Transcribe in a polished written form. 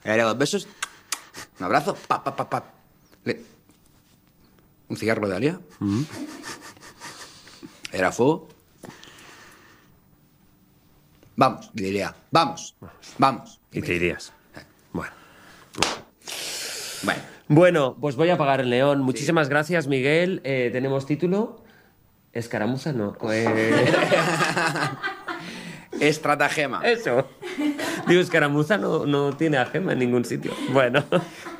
Le daría 2 besos, un abrazo, un cigarro le daría. Era fuego. Vamos, le diría, vamos. Y te irías. Bueno. Bueno. Bueno, pues voy a apagar el neón. Muchísimas gracias, Miguel. ¿Tenemos título? Escaramuza, no. Estratagema. Eso. Digo, escaramuza no tiene a Gema en ningún sitio. Bueno.